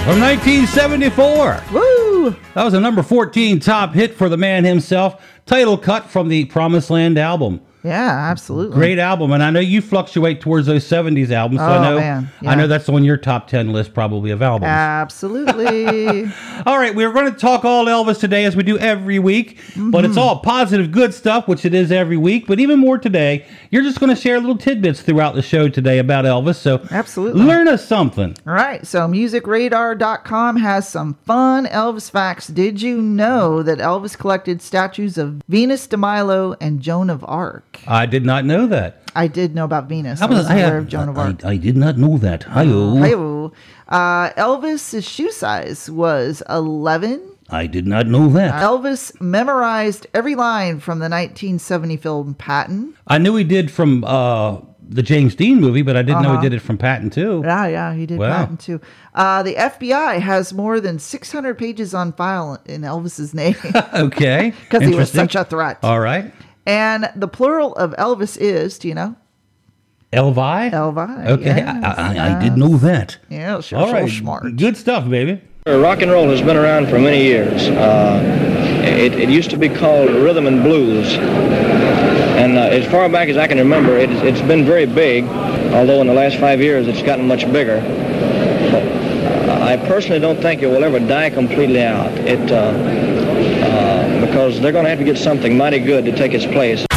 From 1974. Woo! That was a number 14 top hit for the man himself. Title cut from the Promised Land album. Yeah, absolutely. Great album, and I know you fluctuate towards those 70s albums, so Man. Yeah. I know that's on your top 10 list probably of albums. Absolutely. All right, we're going to talk all Elvis today as we do every week, but it's all positive, good stuff, which it is every week, but even more today. You're just going to share little tidbits throughout the show today about Elvis, so Absolutely. learn us something. All right, so musicradar.com has some fun Elvis facts. Did you know that Elvis collected statues of Venus de Milo and Joan of Arc? I did not know that. I did know about Venus. I wasn't aware of Joan of Arc. I did not know that. Hi-yo. Hi-yo. Elvis's shoe size was 11. I did not know that. Elvis memorized every line from the 1970 film Patton. I knew he did from the James Dean movie, but I didn't know he did it from Patton too. Yeah, he did Patton too. The FBI has more than 600 pages on file in Elvis's name. Okay. Because he was such a threat. All right. And the plural of Elvis is, do you know? Elvi? Elvi. Okay, Yes, I did know that. Yeah, sure, All right, smart. good stuff, baby. Rock and roll has been around for many years. It used to be called rhythm and blues. And as far back as I can remember, it's been very big, although in the last 5 years it's gotten much bigger. But I personally don't think it will ever die completely out. Because they're going to have to get something mighty good to take its place.